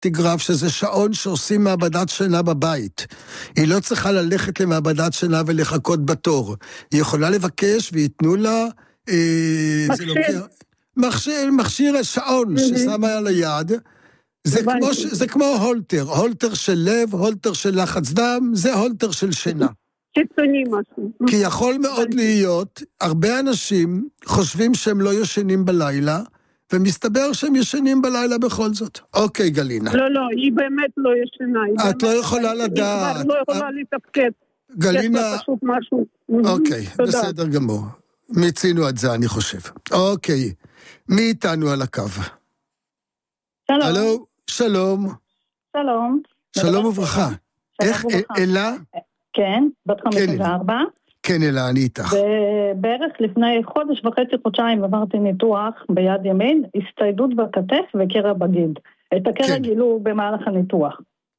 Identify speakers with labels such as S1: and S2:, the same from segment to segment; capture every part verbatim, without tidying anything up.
S1: סינטיגרף, שזה שעון שעושים מעבדת שינה בבית. היא לא צריכה ללכת למעבדת שינה ולחכות בתור. היא יכולה לבקש ויתנו לה... אה,
S2: מכשיר.
S1: זה לוקח, מכשיר, מכשיר שעון ששמה על היד, זה כמו, ש- זה כמו הולטר, הולטר של לב, הולטר של לחץ דם, זה הולטר של שינה.
S2: חיצוני משהו.
S1: כי יכול מאוד להיות, הרבה אנשים חושבים שהם לא ישנים בלילה, ומסתבר שהם ישנים בלילה בכל זאת. אוקיי, גלינה.
S2: לא, לא, היא באמת לא ישנה. היא
S1: את לא
S2: באמת-
S1: יכולה
S2: היא
S1: לדעת.
S2: כבר לא יכולה לתפקד.
S1: גלינה,
S2: יש לה פשוט משהו.
S1: אוקיי,
S2: תודה.
S1: בסדר גמור. מיצינו את זה, אני חושב. אוקיי, מי איתנו על הקו?
S3: שלום.
S1: הלו, שלום.
S3: שלום.
S1: שלום וברכה.
S3: שלום
S1: איך,
S3: וברכה.
S1: אלה?
S3: כן, בת חמישים וארבע.
S1: כן, אלה, אני איתך.
S3: ובערך לפני חודש וחצי, חודשיים, עברתי ניתוח ביד ימין, הסתיידות בכתף וקרע בגיד. את הקרע
S1: כן.
S3: גילו במהלך הניתוח.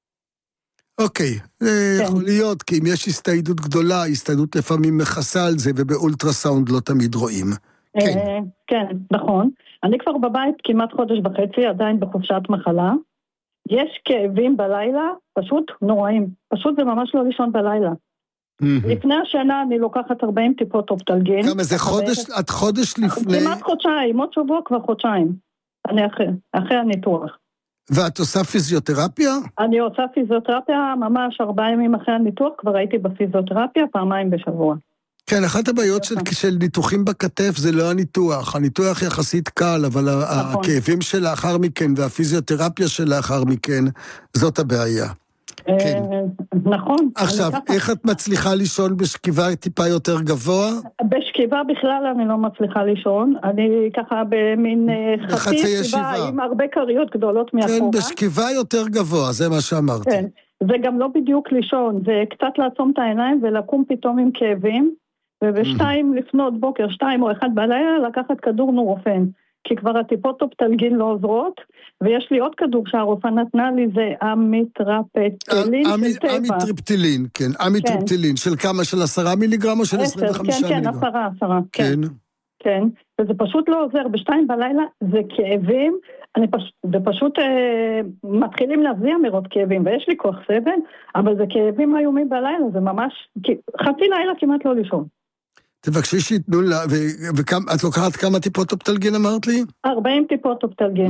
S1: אוקיי, זה
S3: כן.
S1: יכול להיות, כי אם יש הסתיידות גדולה, הסתיידות לפעמים מכסה על זה, ובאולטרסאונד לא תמיד רואים. כן.
S3: אה, כן, נכון. אני כבר בבית כמעט חודש וחצי, עדיין בחופשת מחלה. יש כאבים בלילה, פשוט נוראים. פשוט זה ממש לא לישון בלילה. לפני השנה אני לוקחת ארבעים טיפות אופטלגין.
S1: כמה זה חודש, את חודש לפני,
S3: כמעט חודשיים, עוד שבוע כבר חודשיים. אני אחרי, אחרי הניתוח.
S1: ואת עושה פיזיותרפיה?
S3: אני עושה פיזיותרפיה ממש ארבעה ימים אחרי הניתוח, כבר הייתי בפיזיותרפיה פעמיים בשבוע.
S1: כן, אחת הבעיות של, של ניתוחים בכתף זה לא הניתוח. הניתוח יחסית קל, אבל
S3: נכון.
S1: הכאבים שלאחר מכן והפיזיותרפיה שלאחר מכן, זאת הבעיה. כן.
S3: נכון.
S1: עכשיו, איך את מצליחה לישון בשכיבה טיפה יותר גבוה?
S3: בשכיבה בכלל אני לא מצליחה לישון, אני ככה במין
S1: בחצי
S3: חצי
S1: ישיבה.
S3: ישיבה עם הרבה קריות גדולות מאחורה.
S1: כן, בשכיבה יותר גבוה, זה מה שאמרתי.
S3: כן, זה גם לא בדיוק לישון, זה קצת לעצום את העיניים ולקום פתאום עם כאבים, ובשתיים לפנות בוקר, שתיים או אחד בלילה, לקחת כדור נורופן, כי כבר הטיפות אופטלגין לא עוזרות, ויש לי עוד כדור שהרופאה נתנה לי, זה אמיטרפטילין של טבע.
S1: אמיטריפטילין, כן, אמיטריפטילין, של כמה, של עשרה מיליגרם או של עשרים וחמישה
S3: כן,
S1: מיליגרם?
S3: כן, עשרה, עשרה,
S1: כן.
S3: כן, וזה פשוט לא עוזר, בשתיים בלילה זה כאבים, אני פש... ופשוט אה, מתחילים להביא אמירות כאבים, ויש לי כוח סבל, אבל זה כאבים איומים בלילה, זה ממש, חצי לילה כמעט לא לישון.
S1: תבקשי שיתנו לה, ואת לוקחת כמה טיפות אופטלגין אמרת לי?
S3: ארבעים טיפות אופטלגין.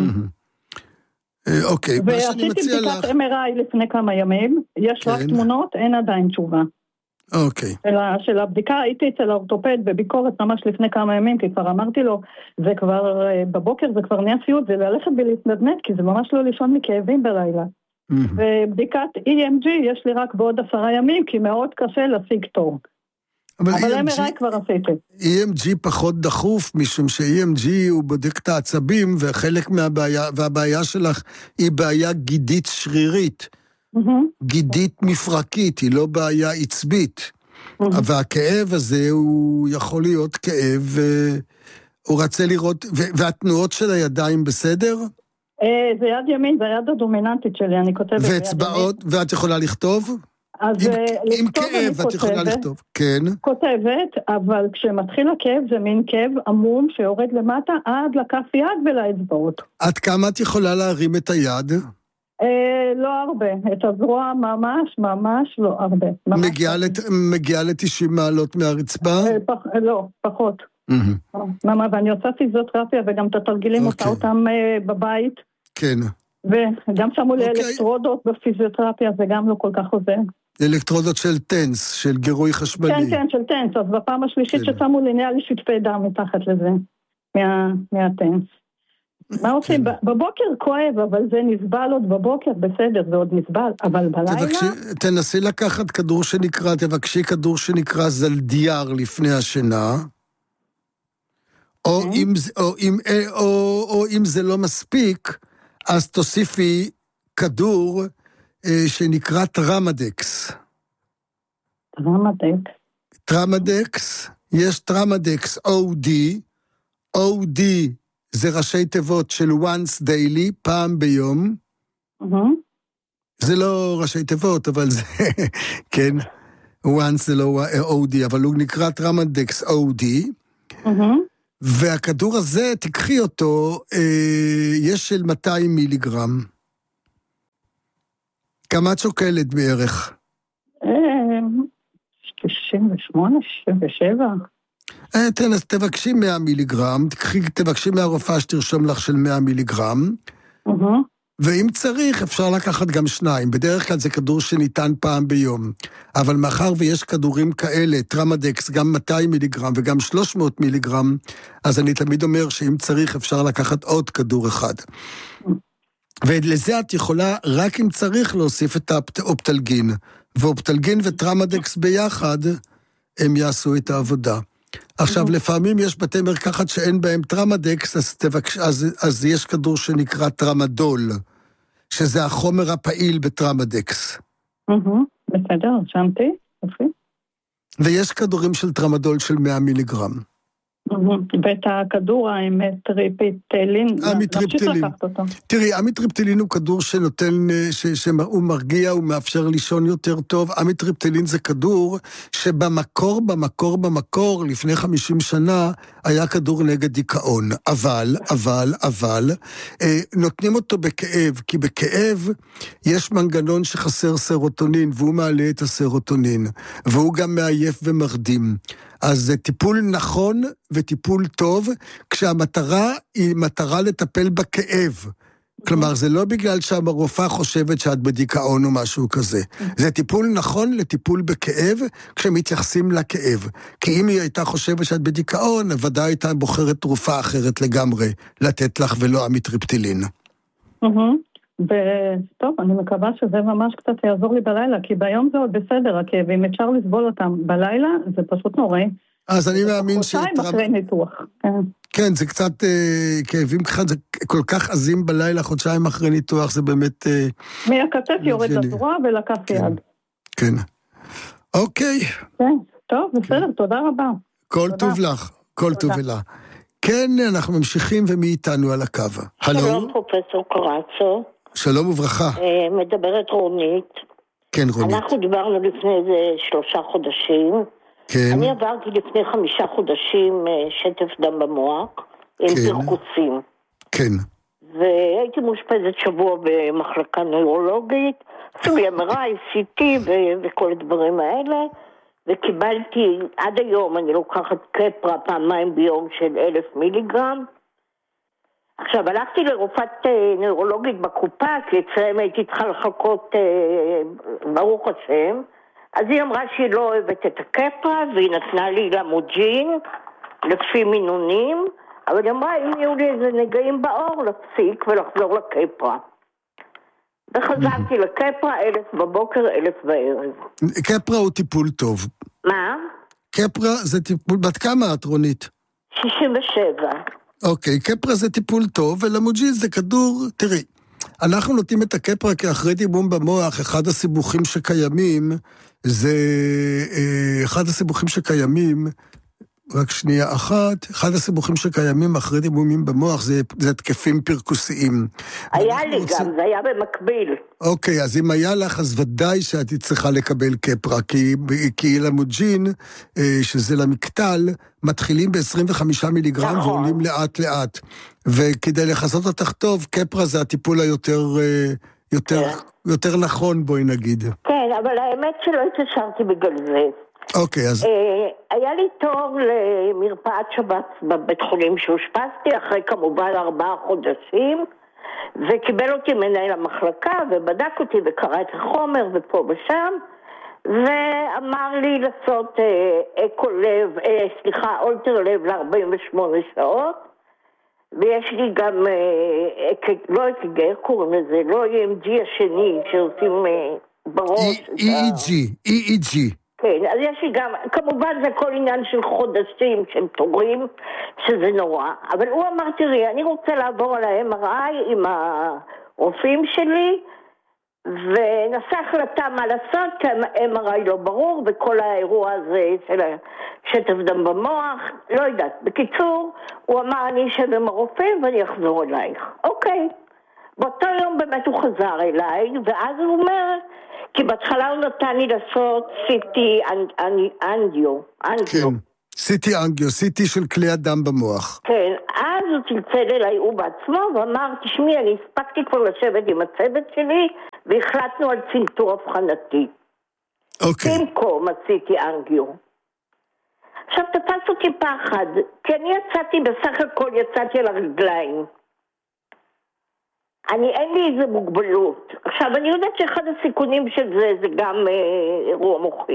S1: אוקיי, מה שאני
S3: ועשיתי
S1: מציע לך...
S3: בדיקת אם אר איי לפני כמה ימים, יש רק תמונות, אין עדיין תשובה.
S1: אוקיי.
S3: של הבדיקה, הייתי אצל האורתופד בביקורת ממש לפני כמה ימים, כי כבר אמרתי לו, זה כבר בבוקר, זה כבר נהיה סיוט, זה ללכת ולהתנדנד, כי זה ממש לא לישון מכאבים בלילה. ובדיקת אי אם ג'י יש לי רק בעוד עשרה ימים, כי מאוד קשה להשיג תור. אבל אם אר איי כבר עשיתי.
S1: אי אם ג'י פחות דחוף, משום ש-אי אם ג'י הוא בודק את העצבים, וחלק מהבעיה, והבעיה שלך היא בעיה גידית שרירית. גידית מפרקית, היא לא בעיה עצבית. והכאב הזה הוא יכול להיות כאב, הוא רצה לראות, והתנועות של הידיים בסדר?
S3: זה יד ימין, זה היד הדומיננטית שלי, אני כותבת.
S1: ואצבעות, ואת יכולה לכתוב?
S3: אז
S1: עם כאב את יכולה לכתוב, כן.
S3: כותבת, אבל כשמתחיל הכאב זה מין כאב עמום שיורד למטה עד לכף יד ולאצבעות.
S1: עד כמה את יכולה להרים את היד?
S3: לא הרבה, את הזרוע ממש ממש לא הרבה.
S1: מגיעה ל-תשעים מעלות מהרצפה?
S3: לא, פחות. ואני עושה פיזיותרפיה וגם את התרגילים עושה אותם בבית.
S1: כן.
S3: וגם שמו לי אלקטרודות בפיזיותרפיה, זה גם לא כל כך עוזר.
S1: אלקטרודות של טנס, של גירוי חשמלי.
S3: כן, כן, של טנס, אז בפעם השלישית ששמו לי נהיה לי שטפי דם מתחת לזה, מהטנס. מה עושים? בבוקר כואב, אבל זה נסבל עוד בבוקר, בסדר, זה עוד נסבל, אבל בלילה...
S1: תנסי לקחת כדור שנקרא, תבקשי כדור שנקרא זלדיאר לפני השינה, או אם זה לא מספיק, אז תוסיפי כדור שנקרא טרמדקס.
S3: טרמדקס?
S1: טרמדקס, יש טרמדקס או די, או די זה ראשי תיבות של once daily, פעם ביום. זה לא ראשי תיבות, אבל זה, כן, once זה לא או די, אבל הוא נקרא טרמדקס או די. והכדור הזה, תקחי אותו, יש של מאתיים מיליגרם. כמה את שוקלת בערך?
S3: שישים ושמונה, שישים ושבע.
S1: תן, אז תבקשי מאה מיליגרם, תבקשי מהרופאה שתרשום לך של מאה מיליגרם, ואם צריך אפשר לקחת גם שניים, בדרך כלל זה כדור שניתן פעם ביום, אבל מאחר ויש כדורים כאלה, טרמדקס, גם מאתיים מיליגרם וגם שלוש מאות מיליגרם, אז אני תמיד אומר שאם צריך אפשר לקחת עוד כדור אחד. ולזה את יכולה רק אם צריך להוסיף את האופטלגין, ואופטלגין וטרמדקס ביחד, הם יעשו את העבודה. עכשיו, לפעמים יש בתי מרקחת שאין בהם טרמדקס, אז, תבקש, אז, אז יש כדור שנקרא טרמדול, שזה החומר הפעיל בטרמדקס.
S3: בסדר, שמתי, יופי.
S1: ויש כדורים של טרמדול של מאה מיליגרם.
S3: ואת הכדור האמיטריפטילין, נמשיך לקחת אותו.
S1: תראי, אמיטריפטילין הוא כדור שנותן, שהוא מרגיע, הוא מאפשר לישון יותר טוב. אמיטריפטילין זה כדור שבמקור, במקור, במקור, לפני חמישים שנה, היה כדור נגד דיכאון. אבל, אבל, אבל, נותנים אותו בכאב, כי בכאב יש מנגנון שחסר סרוטונין, והוא מעלה את הסרוטונין, והוא גם מעייף ומרדים. אז זה טיפול נכון וטיפול טוב, כשהמטרה היא מטרה לטפל בכאב. כלומר, זה לא בגלל שהרופאה חושבת שאת בדיכאון או משהו כזה. זה טיפול נכון לטיפול בכאב, כשמתייחסים לכאב. כי אם היא הייתה חושבת שאת בדיכאון, ודאי הייתה בוחרת תרופה אחרת לגמרי, לתת לך ולא אמיטריפטילין.
S3: וטוב, אני מקווה שזה ממש קצת יעזור לי בלילה, כי ביום זה עוד בסדר, הכאבים, אפשר לסבול אותם בלילה, זה פשוט נוראי.
S1: אז אני מאמין ש...
S3: חודשיים אחרי ניתוח, כן.
S1: כן, זה קצת אה, כאבים ככה, זה כל כך עזים בלילה, חודשיים אחרי ניתוח, זה באמת... אה,
S3: מהכתף יורד לזרוע ולכף
S1: כן,
S3: יד.
S1: כן. אוקיי.
S3: כן, טוב, בסדר, כן. תודה רבה.
S1: כל
S3: תודה.
S1: טוב לך, כל טוב לה. כן, אנחנו ממשיכים ומי איתנו על הקו.
S4: שלום, פרופסור קורצו.
S1: שלום וברכה.
S4: מדברת רונית.
S1: כן, רונית.
S4: אנחנו דיברנו לפני איזה שלושה חודשים.
S1: כן.
S4: אני עברתי לפני חמישה חודשים שטף דם במוח, עם
S1: כן.
S4: פרקוסים.
S1: כן.
S4: והייתי מאושפזת שבוע במחלקה נוירולוגית, עשו לי אם אר איי, סי טי ו- וכל הדברים האלה, וקיבלתי, עד היום אני לוקחת קפרה פעמיים ביום של אלף מיליגרם, עכשיו, הלכתי לרופאת נוירולוגית בקופה, כי אצלם הייתי צריכה לחכות, ברוך השם, אז היא אמרה שהיא לא אוהבת את הקפרה, והיא נתנה לי למוג'ין, לפי מינונים, אבל היא אמרה, אם יהיו לי איזה נגעים באור, להפסיק ולחזור לקפרה. וחזרתי לקפרה, אלף בבוקר, אלף בערב.
S1: קפרה הוא טיפול טוב.
S4: מה?
S1: קפרה זה טיפול, בת כמה את, רונית?
S4: שישים ושבע.
S1: אוקיי, קפרה זה טיפול טוב, ולמוג'ין זה כדור, תראי, אנחנו נותנים את הקפרה כאחרי דימום במוח, אחד הסיבוכים שקיימים, זה, אחד הסיבוכים שקיימים, רק שנייה אחת, אחד הסיבוכים שקיימים אחרי דימומים במוח, זה, זה התקפים פרקוסיים.
S4: היה לי
S1: רוצים...
S4: גם, זה היה במקביל.
S1: אוקיי, אז אם היה לך, אז ודאי שאת צריכה לקבל קפרה, כי, כי למוג'ין, שזה למקטל, מתחילים ב-עשרים וחמישה מיליגרם נכון. ועולים לאט לאט. וכדי לחזות אותך טוב, קפרה זה הטיפול היותר יותר, כן. יותר נכון, בואי נגיד.
S4: כן, אבל האמת שלא התקשרתי בגלל זה.
S1: אוקיי, אז...
S4: היה לי תור למרפאת שבת בבית חולים שהושפזתי, אחרי כמובן ארבעה חודשים, וקיבל אותי מנהל המחלקה, ובדק אותי וקרא את החומר ופה ושם, ואמר לי לעשות אקו לב, סליחה, אולטר לב ל-ארבעים ושמונה שעות, ויש לי גם, לא אק"ג קוראים לזה, לא אי אם ג'י השני שעושים בראש.
S1: אי אי ג'י, אי אי ג'י.
S4: כן, אז יש לי גם, כמובן זה כל עניין של חודשים שהם תורים, שזה נורא, אבל הוא אמר, תראי, אני רוצה לעבור על ה-אם אר איי עם הרופאים שלי, ונעשה החלטה מה לעשות, כי ה-אם אר איי לא ברור, וכל האירוע הזה של שטף דם במוח, לא יודעת. בקיצור, הוא אמר, אני אשב עם הרופאים ואני אחזור אלייך. אוקיי. באותו יום באמת הוא חזר אליי, ואז הוא אומר, כי בהתחלה הוא נתן לי לעשות סיטי אנגיו.
S1: כן, סיטי אנגיו, סיטי של כלי הדם במוח.
S4: כן, אז הוא צלצל אליי הוא בעצמו ואמר, תשמעי, אני הספקתי כבר לשבת עם הצוות שלי, והחלטנו על צנתור אבחנתי.
S1: אוקיי.
S4: במקום עשיתי אנגיו. עכשיו תפס אותי פחד, כי אני יצאתי, בסך הכל יצאתי על הרגליים. אני, אין לי איזה מוגבלות. עכשיו, אני יודעת שאחד הסיכונים של זה, זה גם אה, אירוע מוחי.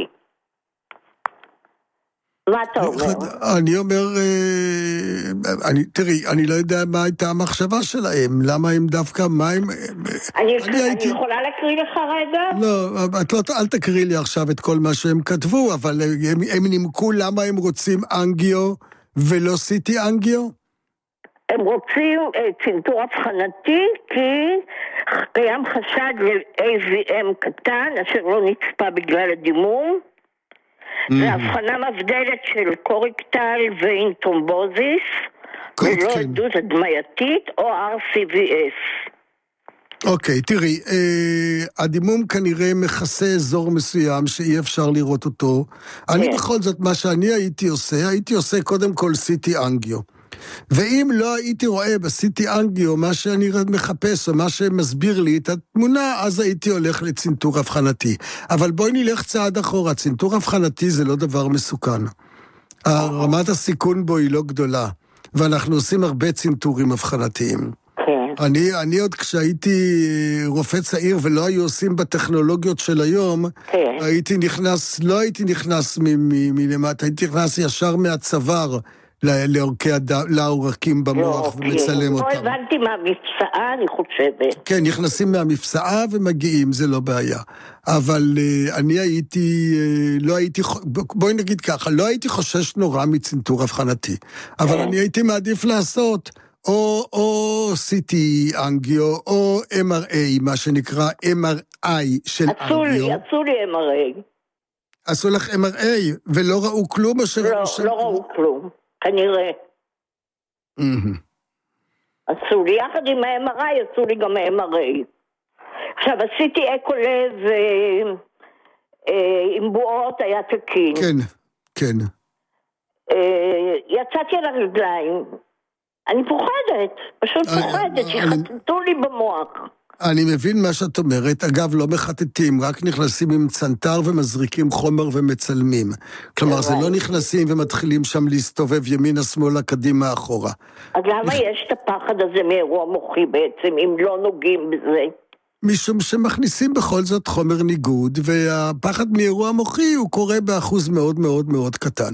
S4: מה אתה אומר?
S1: אני אומר, אני, תראי, אני לא יודע מה הייתה המחשבה שלהם, למה הם דווקא, מה הם...
S4: אני, אני, הייתי... אני יכולה להקריא לך רגע?
S1: לא, את לא, אל תקריא לי עכשיו את כל מה שהם כתבו, אבל הם, הם נימקו למה הם רוצים אנגיו ולא סיטי אנגיו?
S4: הם רוצים צנתור אבחנתי כי קיים חשד ל-A V M קטן, אשר לא נצפה בגלל הדימום, והבחנה מבדלת של קורקטל ואין טרומבוזיס, ולא עדות הדמייתית או R C V S.
S1: אוקיי, תראי, הדימום כנראה מכסה אזור מסוים שאי אפשר לראות אותו. אני בכל זאת, מה שאני הייתי עושה, הייתי עושה קודם כל סיטי אנגיו. ואם לא הייתי רואה בסיטי אנגיו מה שאני מחפש או מה שמסביר לי את התמונה, אז הייתי הולך לצנתור אבחנתי. אבל בואי נלך צעד אחורה, צנתור אבחנתי זה לא דבר מסוכן. רמת הסיכון בו היא לא גדולה, ואנחנו עושים הרבה צנתורים אבחנתיים. אני, אני עוד כשהייתי רופא צעיר ולא היו עושים בטכנולוגיות של היום, הייתי נכנס, לא הייתי נכנס מלמטה, הייתי נכנס ישר מהצוואר, לעורקים במוח ומצלם אותם.
S4: לא הבנתי מהמפסעה, אני חושבת.
S1: כן, נכנסים מהמפסעה ומגיעים, זה לא בעיה. אבל אני הייתי, לא הייתי, בואי נגיד ככה, לא הייתי חושש נורא מצנתור אבחנתי, אבל אני הייתי מעדיף לעשות או, או C T אנגיו, או M R A, מה שנקרא M R I של אנגיו.
S4: עשו לי, עשו לי M R A.
S1: עשו לך M R A, ולא ראו כלום?
S4: לא, לא ראו כלום. כנראה. עשו לי, יחד עם ה-M R I, עשו לי גם ה-M R A. עכשיו, עשיתי אקו לב עם בועות, היה תקין.
S1: כן, כן.
S4: יצאתי על הרגליים. אני פוחדת, פשוט פוחדת, שחטטו לי במוח.
S1: אני מבין מה שאת אומרת, אגב לא מחטטים, רק נכנסים עם צנטר ומזריקים חומר ומצלמים. כלומר, זה לא נכנסים ומתחילים שם להסתובב ימינה, שמאלה, קדימה, אחורה.
S4: אז למה יש את הפחד הזה מאירוע מוחי בעצם, אם לא נוגעים בזה?
S1: משום שמכניסים בכל זאת חומר ניגוד, והפחד מאירוע מוחי הוא קורה באחוז מאוד מאוד מאוד קטן.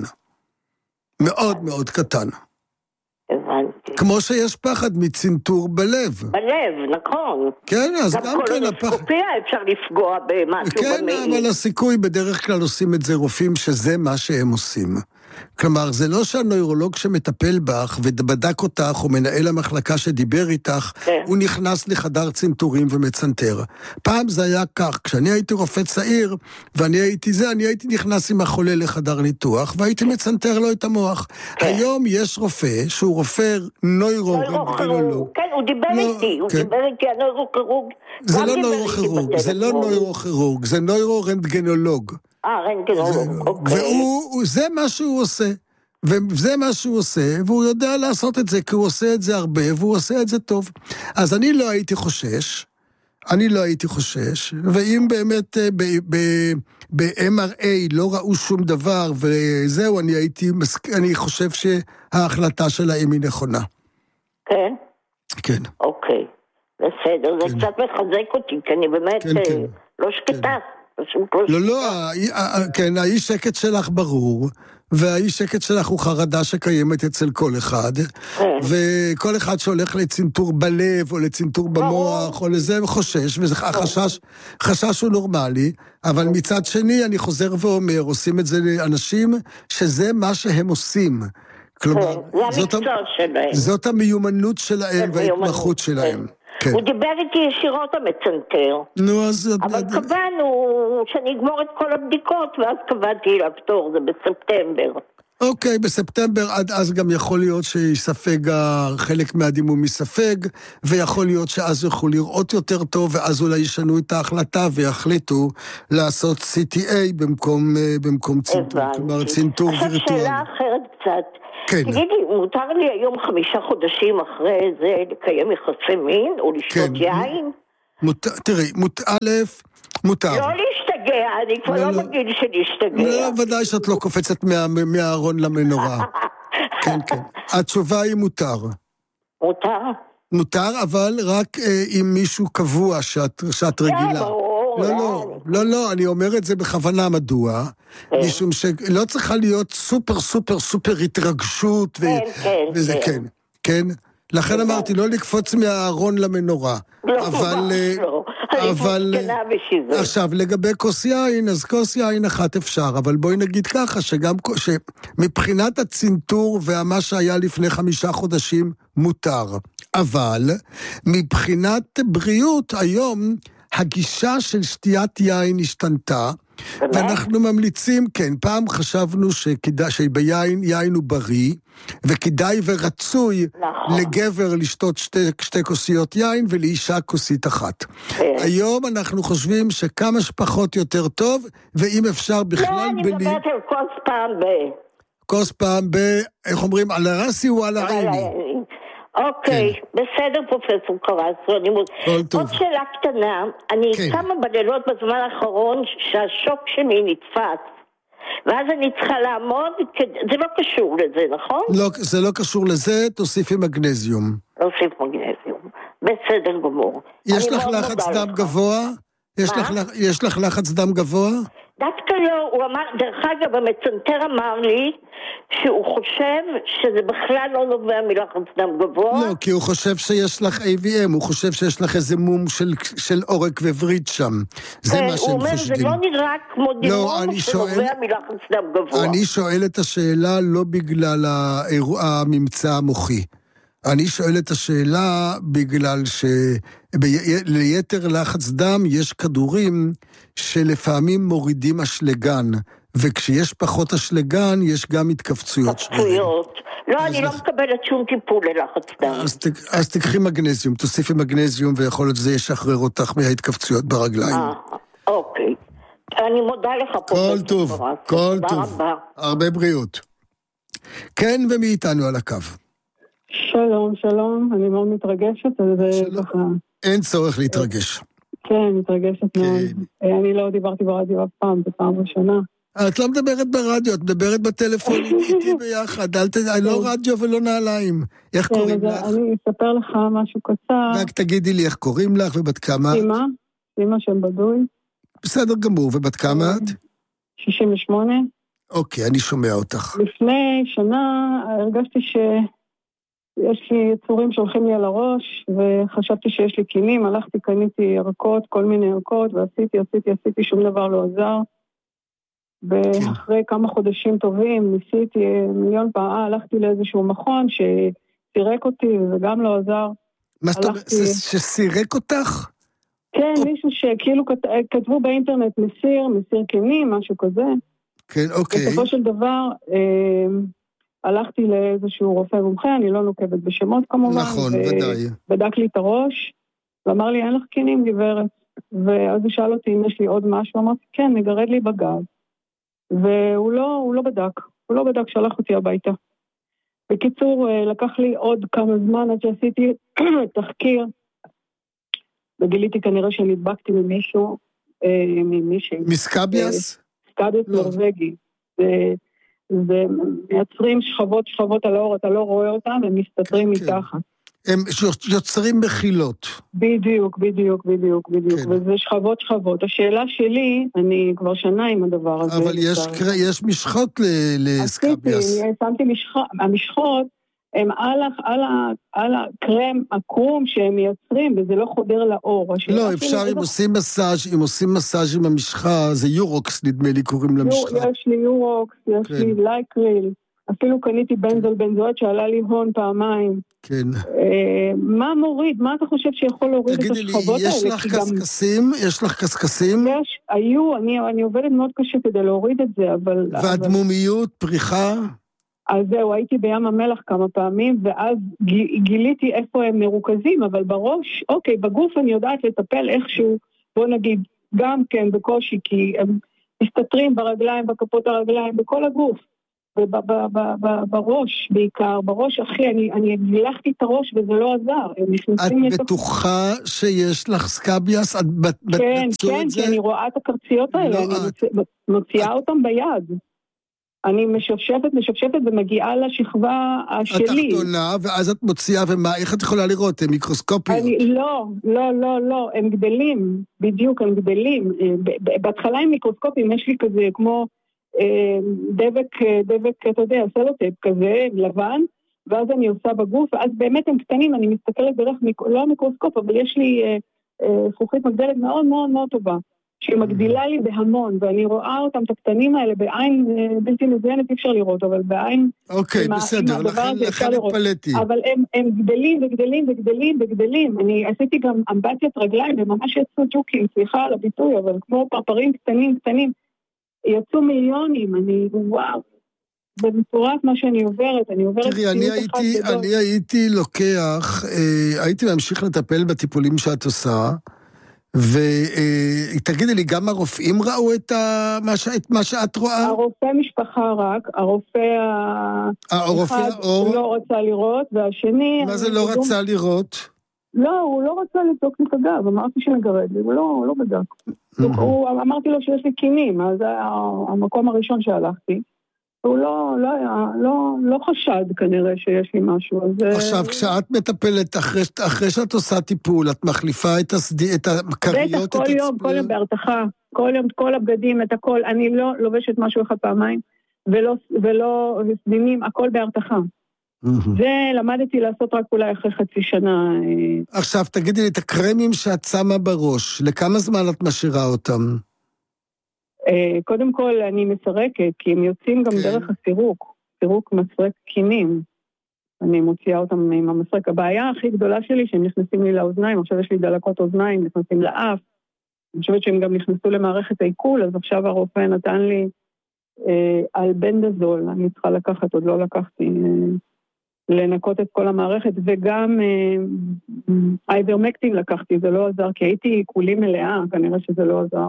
S1: מאוד מאוד קטן.
S4: הבנתי.
S1: כמו שיש פחד מצנתור בלב.
S4: בלב, נכון.
S1: כן, אז גם, גם כן הפחד.
S4: גם קולונוסקופיה אפשר לפגוע במשהו
S1: כן, במעי. אבל הסיכוי בדרך כלל עושים את זה רופאים שזה מה שהם עושים. כלומר, זה לא שהנוירולוג שמטפל בך ובדק אותך, או מנהל המחלקה שדיבר איתך, כן. הוא נכנס לחדר צנתורים ומצנתר. פעם זה היה כך, כשאני הייתי רופא צעיר, ואני הייתי זה, אני הייתי נכנס עם החולה לחדר ניתוח, והייתי מצנתר לו את המוח. כן. היום יש רופא, שהוא רופא נוירו-רנטגנולוג.
S4: כן, הוא דיבר לא, איתי, הוא כן. דיבר איתי, הנוירו-כירורג.
S1: זה לא נוירו-כירורג, זה לא נוירו-כירורג, זה נוירו-רנטגנולוג.
S4: אה, רנטגנולוג, אוקיי.
S1: והוא, זה מה שהוא עושה. וזה מה שהוא עושה, והוא יודע לעשות את זה, כי הוא עושה את זה הרבה, והוא עושה את זה טוב. אז אני לא הייתי חושש, אני לא הייתי חושש, ואם באמת ב-M R A לא ראו שום דבר, וזהו, אני הייתי, אני חושב שההחלטה שלהם היא נכונה.
S4: כן?
S1: כן.
S4: אוקיי, בסדר, זה קצת מחזק אותי, כי אני באמת לא שקטה.
S1: לא, לא, כן, האיש שקט שלך ברור, והאיש שקט שלך הוא חרדה שקיימת אצל כל אחד, וכל אחד שהולך לצנתור בלב, או לצנתור במוח, או לזה חושש, והחשש, חשש הוא נורמלי, אבל מצד שני, אני חוזר ואומר, עושים את זה לאנשים, שזה מה שהם עושים. כלומר, זאת המיומנות שלהם, וההתמחות שלהם.
S4: הוא דיבר איתי ישירות המצנתר.
S1: נו, אז...
S4: אבל קבענו שאני אגמור את כל הבדיקות, ואז קבעתי לפתור, זה בספטמבר.
S1: אוקיי, בספטמבר עד אז גם יכול להיות שיספג, חלק מהדימום יספג, ויכול להיות שאז יוכלו לראות יותר טוב, ואז אולי ישנו את ההחלטה ויחליטו לעשות C T A במקום, במקום צנתור. כלומר, צנתור וירטואלי.
S4: עכשיו שאלה אחרת קצת.
S1: כן.
S4: תגידי, מותר לי היום חמישה חודשים אחרי זה לקיים יחסי מין, או לשתות
S1: כן.
S4: יין?
S1: תראי, א', מותר.
S4: לא להשתגע, אני כבר לא מגיד שלהשתגע.
S1: לא, ודאי שאת לא קופצת מהארון למנורה. כן, כן. התשובה היא מותר.
S4: מותר?
S1: מותר, אבל רק עם מישהו קבוע שאת רגילה. לא, לא, לא, לא, אני אומר את זה בכוונה מדוע, משום שלא צריכה להיות סופר, סופר, סופר התרגשות, וזה כן, כן. לכן אמרתי, לא לקפוץ מהארון למנורה.
S4: לא, לא,
S1: אבל, עכשיו, לגבי כוס יין, אז כוס יין אחת אפשר, אבל בואי נגיד ככה, שגם, שמבחינת הצנתור ומה שהיה לפני חמישה חודשים, מותר. אבל, מבחינת בריאות, היום, הגישה של שתיית יין השתנתה, ואנחנו ממליצים, כן, פעם חשבנו שכדאי, שביין, יין הוא בריא, וכדאי ורצוי
S4: נכון.
S1: לגבר לשתות שתי, שתי כוסיות יין, ולאישה כוסית אחת.
S4: כן.
S1: היום אנחנו חושבים שכמה שפחות יותר טוב, ואם אפשר בכלל...
S4: לא, אני
S1: בלי...
S4: מדברת על כוס פעם ב...
S1: כוס פעם ב... איך אומרים? על הרסי או על העיני?
S4: אוקיי, בסדר פרופסור קרסו, אני מוד... עוד שאלה קטנה, אני כמה בלילות בזמן האחרון שהשוק שלי נתפס, ואז אני צריכה לעמוד, זה לא קשור לזה, נכון?
S1: לא, זה לא קשור לזה, תוסיפי מגנזיום.
S4: תוסיף מגנזיום, בסדר גמור.
S1: יש לך לחץ דם גבוה? יש לך לחץ דם גבוה?
S4: דווקא לא, הוא אמר, דרך אגב, המצנתר אמר לי שהוא חושב שזה בכלל לא נובע מלחץ דם גבוה.
S1: לא, כי הוא חושב שיש לך איי וי אם, הוא חושב שיש לך איזה מום של, של עורק וברית שם. זה
S4: כן,
S1: מה שהם
S4: הוא אומר,
S1: חושבים.
S4: זה לא נראה כמו דימום
S1: לא,
S4: שנובע
S1: שואל,
S4: מלחץ דם גבוה.
S1: אני שואל את השאלה לא בגלל האירוע, הממצא המוחי. אני שואל את השאלה בגלל שליתר לחץ דם יש כדורים שלפעמים מורידים אשלגן, וכשיש פחות אשלגן יש גם התכווצויות.
S4: התכווצויות. לא, אני לא מקבלת שום טיפול ללחץ דם.
S1: אז תקחי מגנזיום, תוסיפי מגנזיום, ויכול להיות שזה ישחרר אותך מההתכווצויות ברגליים.
S4: אוקיי. אני מודה לך פה.
S1: כל טוב, כל טוב. הרבה בריאות. כן, ומי איתנו על הקו?
S3: שלום, שלום, אני מאוד מתרגשת, אז זה ככה...
S1: אין צורך להתרגש. כן,
S3: מתרגשת מאוד. אני לא דיברתי ברדיו אף פעם, זה פעם ראשונה.
S1: את לא מדברת ברדיו, את מדברת בטלפון איתי ביחד, לא רדיו ולא נעליים. איך קוראים לך?
S3: אני אספר לך משהו קצר.
S1: רק תגידי לי איך קוראים לך ובת כמה את?
S3: סימה, סימה שם בדוי.
S1: בסדר גמור, ובת כמה את?
S3: שישים ושמונה.
S1: אוקיי, אני שומע אותך.
S3: לפני שנה הרגשתי ש... יש לי יצורים שהולכים לי על הראש, וחשבתי שיש לי קינים, הלכתי, קניתי ירקות, כל מיני ירקות, ועשיתי, עשיתי, עשיתי, שום דבר לא עזר. ואחרי כמה חודשים טובים, ניסיתי מיליון פעם, הלכתי לאיזשהו מכון שסירק אותי, וגם לא עזר.
S1: מה זאת אומרת, שסירק אותך?
S3: כן, מישהו שכאילו כתבו באינטרנט מסיר, מסיר קינים, משהו כזה.
S1: כן, אוקיי.
S3: בסופו של דבר... הלכתי לאיזשהו רופא מומחה, אני לא נוקבת בשמות כמובן.
S1: נכון, ודאי.
S3: בדק לי את הראש, ואמר לי, אין לך קינים גברת. ואז הוא שאל אותי אם יש לי עוד משהו, אמרתי, כן, נגרד לי בגב. והוא לא, הוא לא בדק, הוא לא בדק, שלח אותי הביתה. בקיצור, לקח לי עוד כמה זמן עד שעשיתי תחקיר, וגיליתי כנראה שנדבקתי ממישהו, ממישהו.
S1: מסקביאס?
S3: סקביאס נורווגי. זה מייצרים שכבות שכבות על האור, אתה לא רואה אותם, הם מסתתרים מתחת.
S1: הם יוצרים מחילות.
S3: בדיוק, בדיוק, בדיוק, בדיוק. וזה שכבות שכבות. השאלה שלי, אני כבר שנה עם הדבר הזה.
S1: אבל יש משחות לסקביאס.
S3: עשיתי, שמתי משחות, המשחות, הם על הקרם, הקרום שהם מייצרים, וזה לא חודר לאור.
S1: לא, אפשר, אם עושים מסאז', אם עושים מסאז' עם המשחה, זה יורוקס, נדמה לי, קוראים למשחה.
S3: יש לי יורוקס, יש לי לייקריל, אפילו קניתי בנזול בנזואת שעלה לי הון פעמיים.
S1: כן.
S3: מה מוריד? מה אתה חושב שיכול להוריד את השכבות האלה?
S1: יש לך קסקסים? יש לך קסקסים?
S3: יש, היו, אני עובדת מאוד קשה כדי להוריד את זה, אבל...
S1: והדמומיות, פריחה?
S3: אז זהו, הייתי בים המלח כמה פעמים, ואז גיליתי איפה הם מרוכזים, אבל בראש, אוקיי, בגוף אני יודעת לטפל איכשהו, בוא נגיד, גם כן בקושי, כי הם מסתתרים ברגליים, בכפות הרגליים, בכל הגוף. ובראש בעיקר, בראש אחי, אני גילחתי את הראש וזה לא עזר.
S1: את בטוחה שיש לך סקאביאס?
S3: כן, כן, כי אני רואה את הקרציות האלה, אני מוציאה אותם ביד. אני משופשפת, משופשפת ומגיעה לשכבה שלי.
S1: התחתונה, ואז את מוציאה, ומה, איך את יכולה לראות? הם מיקרוסקופיות?
S3: לא, לא, לא, לא, הם גדלים, בדיוק, הם גדלים. בהתחלה הם מיקרוסקופיים, יש לי כזה כמו דבק, דבק, אתה יודע, סלוטייפ כזה, לבן, ואז אני עושה בגוף, ואז באמת הם קטנים, אני מסתכלת דרך, לא מיקרוסקופ, אבל יש לי זכוכית מגדלת מאוד מאוד מאוד טובה. שהיא מגדילה לי בהמון, ואני רואה אותם, את הקטנים האלה, בעין בלתי מזוינת, אי אפשר לראות, אבל בעין...
S1: אוקיי, בסדר, לכן התפלאתי.
S3: אבל הם, הם גדלים וגדלים וגדלים וגדלים. אני עשיתי גם אמבטיית רגליים, וממש יצאו ג'וקים, סליחה על הביטוי, אבל כמו פרפרים קטנים קטנים, יצאו מיליונים, אני, וואו, במטורף מה שאני עוברת, אני עוברת...
S1: תראי, אני הייתי, אני הייתי לוקח, אה, הייתי להמשיך לטפל בטיפולים שאת עושה, ותגידי לי, גם הרופאים ראו את מה שאת רואה?
S3: הרופא משפחה רק, הרופא האחד לא רצה לראות, והשני...
S1: מה זה לא רצה לראות?
S3: לא, הוא לא רצה לבדוק לי את הגב, אמרתי שנגרד לי, הוא לא בדק. אמרתי לו שיש לי קינים, אז זה המקום הראשון שהלכתי. הוא לא, לא היה, לא, לא חשד כנראה שיש לי משהו.
S1: עכשיו, כשאת מטפלת, אחרי, אחרי שאת עושה טיפול, את מחליפה את הסדי, את הקריות,
S3: בטח, כל יום, כל יום בהרתחה, כל יום, כל הבגדים, את הכל, אני לא לובשת משהו אחד פעמיים, ולא, ולא סדינים, הכל בהרתחה. זה למדתי לעשות רק אולי אחרי חצי שנה.
S1: עכשיו, תגידי לי, את הקרמים שאת שמה בראש, לכמה זמן את משאירה אותם?
S3: קודם כל אני מסרקת, כי הם יוצאים גם דרך הסירוק, סירוק מסרק קינים, אני מוציאה אותם עם המסרק. הבעיה הכי גדולה שלי שהם נכנסים לי לאוזניים, עכשיו יש לי דלקות אוזניים, נכנסים לאף, אני חושבת שהם גם נכנסו למערכת העיכול, אז עכשיו הרופא נתן לי אה, אלבנדזול, אני צריכה לקחת, עוד לא לקחתי, אה, לנקות את כל המערכת, וגם אה, אייברמקטין לקחתי, זה לא עזר, כי הייתי עיכולים מלאה, כנראה שזה לא עזר.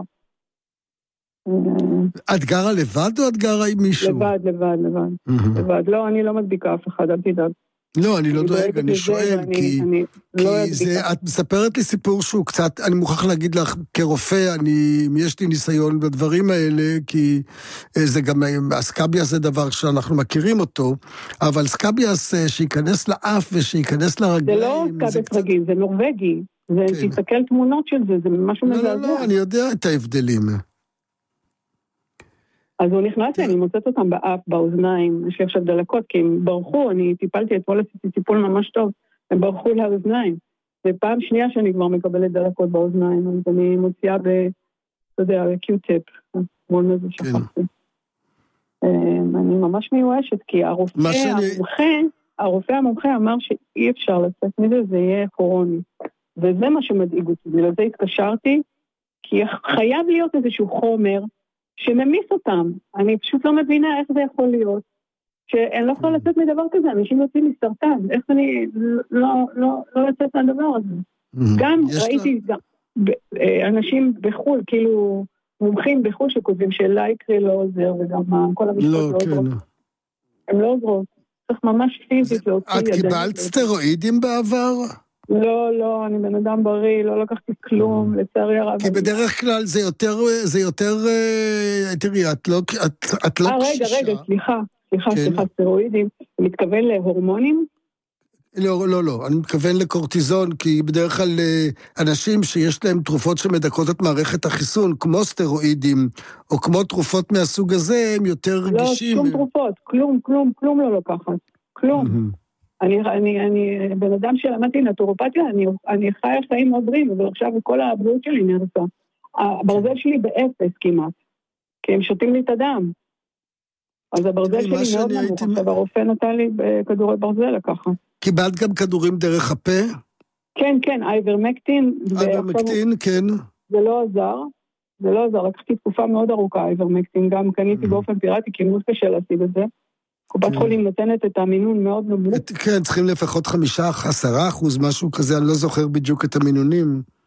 S1: את גרה לבד או את גרה עם מישהו?
S3: לבד, לבד, לבד. לבד. לא, אני לא מדביקה אף אחד, אל תדאג.
S1: לא, אני לא דואג, אני שואל, כי את מספרת לי סיפור שהוא קצת, אני מוכרח להגיד לך, כרופא, יש לי ניסיון בדברים האלה, כי זה גם, הסקאביאס זה דבר שאנחנו מכירים אותו, אבל סקאביאס שיכנס לאף ושיכנס לרגליים...
S3: זה לא סקאביאס רגיל, זה נורווגי. זה, תסתכל תמונות של זה, זה משהו מזעזע.
S1: לא, לא, אני יודע את ההבדלים.
S3: אז הוא נכנס לי, אני מוצאת אותם באף, באוזניים, יש לי עכשיו דלקות, כי הם ברחו, אני טיפלתי אתמול, עשיתי טיפול ממש טוב, הם ברחו לאוזניים. ופעם שנייה שאני כבר מקבלת דלקות באוזניים, אז אני מוציאה ב, אתה יודע, קיוטפ, מול מזה שכחתי. אני ממש מיואשת, כי הרופא המומחה, הרופא המומחה אמר שאי אפשר לצאת מזה, זה יהיה כרוני. וזה מה שמדאיג אותי, ולזה התקשרתי, כי חייב להיות איזשהו חומר, שממיס אותם. אני פשוט לא מבינה איך זה יכול להיות. שאני לא יכולה לצאת מדבר כזה, אנשים יוצאים מסרטן. איך אני לא, לא, לא לצאת מהדבר הזה. גם ראיתי גם, אנשים בחול, כאילו מומחים בחול שכותבים שלייקרי לא עוזר, וגם כל המשפט לא עוזרות. הם לא עוזרות. צריך ממש פיזית להוציא ידיים.
S1: את קיבלת סטרואידים בעבר?
S3: לא, לא, אני בן אדם בריא, לא לקחתי כלום, לצערי הרב.
S1: כי בדרך כלל זה יותר, זה יותר, תראי, את לא, את לא
S3: קשישה. רגע, רגע, סליחה, סליחה, סליחה, סטרואידים, אתה מתכוון להורמונים?
S1: לא, לא, לא, אני מתכוון לקורטיזון, כי בדרך כלל אנשים שיש להם תרופות שמדכאות את מערכת החיסון, כמו סטרואידים, או כמו תרופות מהסוג הזה, הם יותר רגישים.
S3: לא, שום תרופות, כלום, כלום, כלום לא לוקחת, כלום. אני, אני, אני, בן אדם שלמדתי נטורופתיה, אני, אני חיה חיים מאוד בריאים, אבל עכשיו כל הבריאות שלי נרצה. הברזל שלי באפס כמעט, כי הם שותים לי את הדם. אז הברזל שלי מאוד נמוך, עכשיו הרופא נתן לי כדורי ברזל ככה.
S1: קיבלת גם כדורים דרך הפה?
S3: כן, כן, אייברמקטין.
S1: אייברמקטין, כן.
S3: זה לא עזר, זה לא עזר, לקחתי תקופה מאוד ארוכה אייברמקטין, גם קניתי באופן פיראטי, כי מאוד קשה להשיג את זה. קופת חולים נותנת את המינון מאוד נמוך.
S1: כן, צריכים לפחות חמישה, עשרה אחוז, משהו כזה, אני לא זוכר בדיוק את המינונים.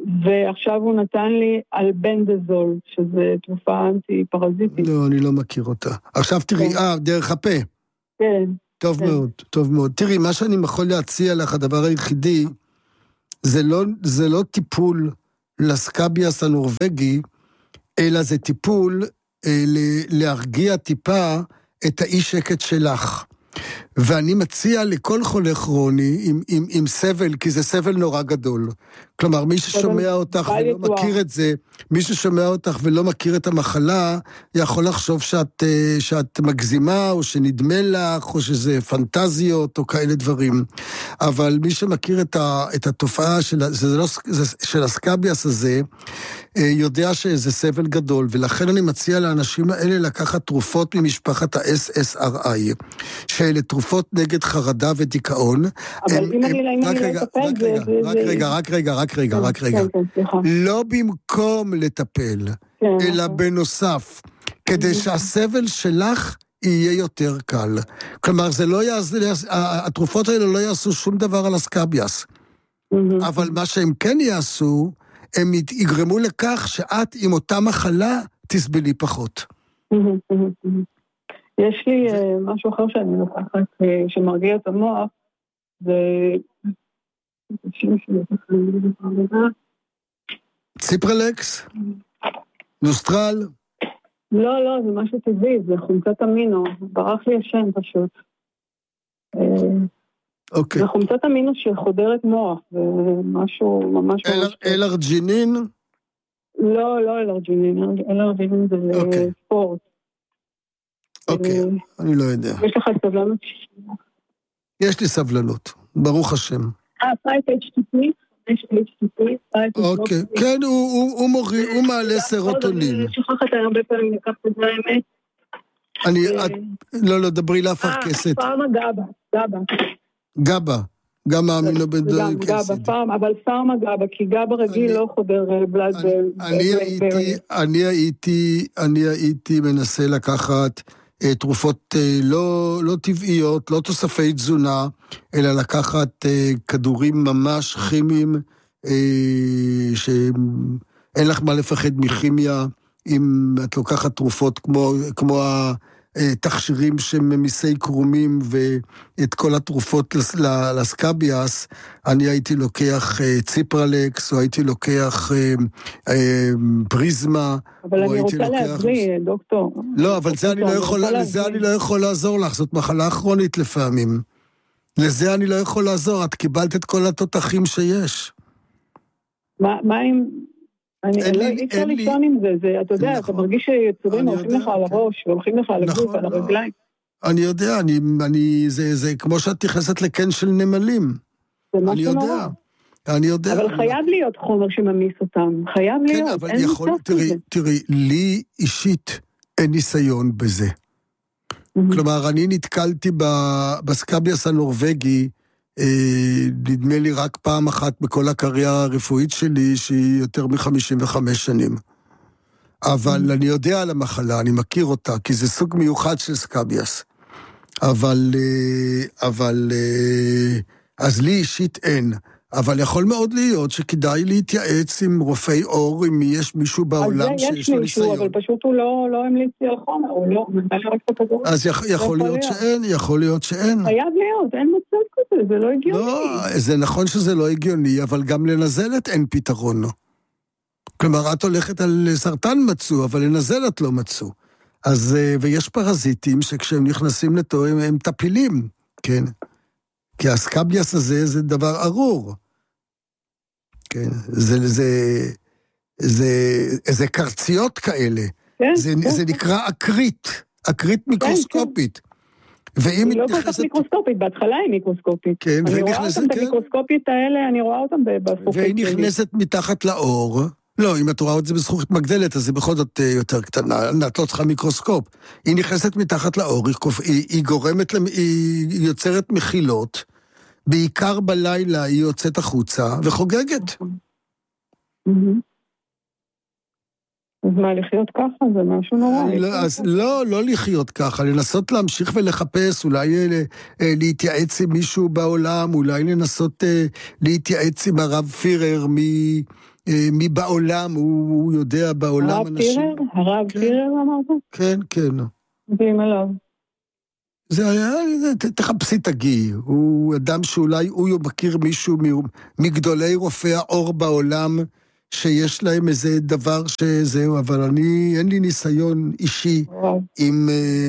S2: ועכשיו הוא נתן לי אלבנדזול, שזה תרופה אנטי-פרזיטית.
S1: לא, אני לא מכיר אותה. עכשיו תראי, אה, דרך הפה.
S2: כן.
S1: טוב
S2: כן.
S1: מאוד, טוב מאוד. תראי, מה שאני יכול להציע לך, הדבר היחידי, זה לא, זה לא טיפול לסקאביאס הנורווגי, אלא זה טיפול אה, להרגיע טיפה את האי שקט שלך. ואני מציע לכל חולה כרוני עם, עם, עם סבל, כי זה סבל נורא גדול. כלומר, מי ששומע אותך ולא מכיר את זה, מי ששומע אותך ולא מכיר את המחלה, יכול לחשוב שאת, שאת מגזימה, או שנדמה לך, או שזה פנטזיות, או כאלה דברים. אבל מי שמכיר את, ה, את התופעה של, זה לא, של הסקאביאס הזה, יודע שזה סבל גדול, ולכן אני מציע לאנשים האלה לקחת תרופות ממשפחת ה-אס אס אר איי, שאלה תרופות נגד חרדה ודיכאון.
S2: אבל אם אני לא אטפל, זה...
S1: רק רגע, רק רגע, רק רגע, רק רגע. לא במקום לטפל, אלא בנוסף, כדי שהסבל שלך יהיה יותר קל. כלומר, התרופות האלה לא יעשו שום דבר על הסקאביאס. אבל מה שהם כן יעשו, הם יגרמו לכך שאת עם אותה מחלה תסבלי פחות.
S2: יש לי משהו אחר שאני לוקחת, שמרגיע את המוח, זה...
S1: ציפרלקס? נוסטרל?
S2: לא, לא, זה משהו טבעי, זה חומצת אמינו, ברח לי השם פשוט.
S1: אוקיי.
S2: זה חומצת אמינו שחודרת מוח, זה משהו ממש...
S1: אלרג'ינין?
S2: לא, לא אלרג'ינין, אלרג'ינין זה ספורט.
S1: אוקיי, אני לא יודע.
S2: יש לך סבלנות?
S1: יש לי סבלנות, ברוך השם.
S2: אה, פייט אייץ' טי פי? יש אייץ' טי פי?
S1: אוקיי, כן, הוא מעלה סרוטונין.
S2: אני שכחת הרבה פעמים לקחת את זה האמת.
S1: אני, לא, לא, דברי לאפרכסת.
S2: אה, פארמה גאבה, גאבה.
S1: גאבה, גם האמינו בדוי
S2: קסיד. גאבה, פארמה, אבל פארמה גאבה, כי גאבה רגיל לא חודר בלד.
S1: אני הייתי, אני הייתי מנסה לקחת תרופות לא, לא טבעיות, לא תוספי תזונה, אלא לקחת כדורים ממש כימיים, שאין לך מה לפחד מכימיה, אם את לוקחת תרופות כמו, כמו התכשירים שממיסי קרומים, ואת כל התרופות לסקאביאס, אני הייתי לוקח ציפרלקס, או הייתי לוקח פריזמה,
S2: אבל אני רוצה להבריא, דוקטור.
S1: לא, אבל זה אני לא יכול, לזה אני לא יכול לעזור לך, זאת מחלה כרונית לפעמים. לזה אני לא יכול לעזור, את קיבלת את כל התותחים שיש.
S2: מה, מה אם... אני לא אי-אפשר לישון עם זה, אתה יודע, אתה מרגיש שיצורים הולכים לך על הראש, והולכים לך על הגוף, על הרגליים.
S1: אני יודע, זה כמו שאת נכנסת לקן של נמלים.
S2: זה משהו נורא.
S1: אני יודע.
S2: אבל חייב להיות חומר שממיס אותם, חייב להיות,
S1: כן, אבל יכול, תראי, תראי, לי אישית אין ניסיון בזה. כלומר, אני נתקלתי בסקאביאס הנורווגי, נדמה לי רק פעם אחת בכל הקריירה הרפואית שלי, שהיא יותר מ-חמישים וחמש שנים. אבל אני יודע על המחלה, אני מכיר אותה, כי זה סוג מיוחד של סקאביאס. אבל, אבל, אז לי אישית אין. אבל יכול מאוד להיות שכדאי להתייעץ עם רופאי אור, אם יש מישהו בעולם שיש לו ניסיון.
S2: אבל פשוט הוא לא, לא המליץ לי על חומר, הוא לא, נתן לי רק את הכדור.
S1: אז יכול להיות שאין, יכול להיות שאין.
S2: חייב להיות, אין מצב כזה, זה לא הגיוני.
S1: לא, זה נכון שזה לא הגיוני, אבל גם לנזלת אין פתרון. כלומר, את הולכת על סרטן מצאו, אבל לנזלת לא מצאו. אז, ויש פרזיטים שכשהם נכנסים לתו, הם, הם טפילים, כן. כי הסקאביאס הזה זה דבר ארור. כן, זה, זה, זה, זה קרציות כאלה.
S2: כן,
S1: זה,
S2: כן.
S1: זה נקרא אקרית, אקרית מיקרוסקופית.
S2: כן, כן. היא לא כל כך מיקרוסקופית, בהתחלה היא מיקרוסקופית.
S1: כן,
S2: אני רואה אותם, את המיקרוסקופית האלה, אני רואה אותם בזכוכית שלי.
S1: והיא נכנסת מתחת לאור. לא, אם את רואה את זה בזכוכית מגדלת, אז זה בכל זאת יותר קטנה, את לא צריכה מיקרוסקופ. היא נכנסת מתחת לאור, היא, היא גורמת, היא יוצרת מחילות, בעיקר בלילה היא יוצאת החוצה וחוגגת.
S2: אז מה, לחיות ככה? זה משהו נורא.
S1: אז לא, לא לחיות ככה, לנסות להמשיך ולחפש, אולי להתייעץ עם מישהו בעולם, אולי לנסות להתייעץ עם הרב פירר מי בעולם, הוא יודע בעולם
S2: הרב
S1: אנשים.
S2: פירר? הרב
S1: כן.
S2: פירר אמרת?
S1: כן, כן.
S2: מדהים עליו.
S1: זה היה, תחפשי תגיעי, הוא אדם שאולי הוא מכיר מישהו מגדולי רופאי האור בעולם, שיש להם איזה דבר שזהו, אבל אני, אין לי ניסיון אישי עם,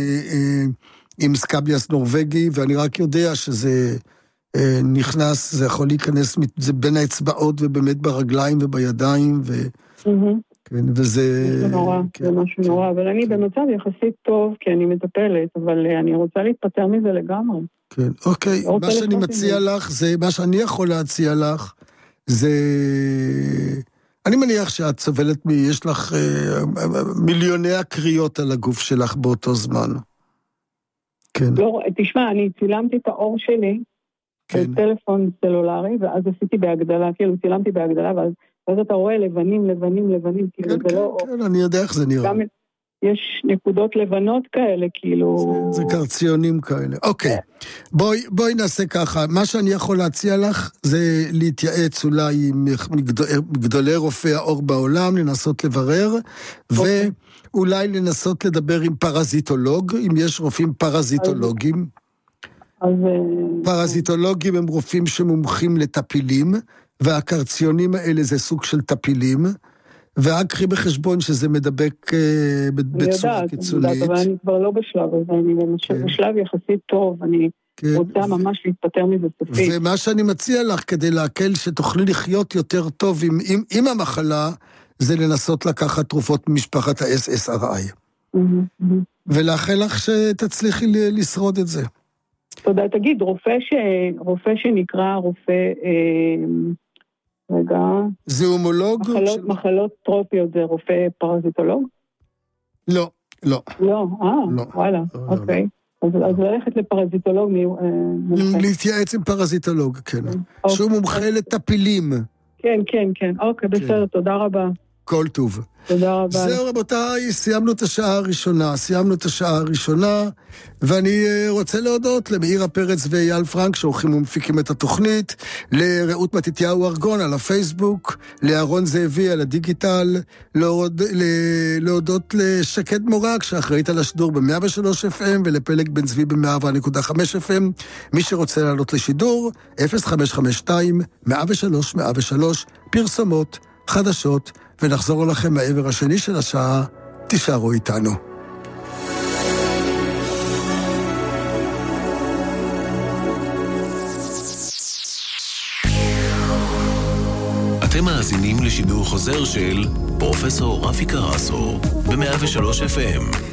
S1: עם סקאביאס נורווגי, ואני רק יודע שזה נכנס, זה יכול להיכנס, זה בין האצבעות ובאמת ברגליים ובידיים, ו... כן, וזה...
S2: זה נורא, זה משהו נורא, אבל אני במצב יחסית טוב, כי אני מטפלת, אבל אני רוצה להתפטר מזה לגמרי.
S1: כן, אוקיי, מה שאני מציע לך, זה, מה שאני יכול להציע לך, זה... אני מניח שאת סובלת מ... יש לך מיליוני הקריאות על הגוף שלך באותו זמן. כן.
S2: לא, תשמע, אני צילמתי את האור שלי, בטלפון סלולרי, ואז עשיתי בהגדלה, כאילו צילמתי בהגדלה, ואז... ואז אתה רואה לבנים, לבנים, לבנים, כאילו
S1: כן,
S2: זה
S1: כן,
S2: לא...
S1: כן, אני יודע איך זה נראה.
S2: גם יש נקודות לבנות כאלה, כאילו...
S1: זה, זה קרציונים כאלה. אוקיי, בואי, בואי נעשה ככה. מה שאני יכול להציע לך, זה להתייעץ אולי עם גדולי רופאי האור בעולם, לנסות לברר, אוקיי. ואולי לנסות לדבר עם פרזיטולוג, אם יש רופאים פרזיטולוגים.
S2: אז...
S1: פרזיטולוגים הם רופאים שמומחים לטפילים, והקרציונים האלה זה סוג של טפילים, ורק קחי בחשבון שזה מדבק בצורה קיצונית. אני יודעת,
S2: אבל אני כבר לא בשלב הזה, אני בשלב יחסית טוב, אני רוצה ממש להתפטר מזה סופית.
S1: ומה שאני מציע לך, כדי להקל שתוכלי לחיות יותר טוב עם המחלה, זה לנסות לקחת תרופות ממשפחת ה-אס אס אר איי. ולאחל לך שתצליחי לשרוד את זה.
S2: תודה, תגיד, רופא, ש... רופא שנקרא רופא, רגע...
S1: זיהומולוג?
S2: מחלות,
S1: של...
S2: מחלות טרופיות זה רופא פרזיטולוג?
S1: לא, לא.
S2: לא, אה, לא. וואלה, לא, אוקיי. לא. אז, אז ללכת לפרזיטולוג מומחה.
S1: להתייעץ עם פרזיטולוג, כן. אוקיי. שהוא מומחה אוקיי. לטפילים.
S2: כן, כן, כן. אוקיי, כן. בסדר, תודה רבה.
S1: כל טוב.
S2: תודה רבה.
S1: זהו רבותיי, סיימנו את השעה הראשונה, סיימנו את השעה הראשונה, ואני רוצה להודות למאירה פרץ ואייל פרנק, שעורכים ומפיקים את התוכנית, לרעות מתתיהו ארגון על הפייסבוק, לארון זאבי על הדיגיטל, להוד... להודות לשקד מורק, שאחראית על השידור ב-מאה ושלוש אף אם, ולפלג בן צבי ב-מאה וארבע נקודה חמש אף אם. מי שרוצה לעלות לשידור, אפס חמש חמש שתיים מאה ושלוש מאה ושלוש, פרסומות, חדשות, ונחזור לכם מהעבר השני של השעה, תישארו איתנו.
S5: אתם מאזינים לשידור חוזר של פרופסור רפי קרסו ב-מאה ושלוש אף אם.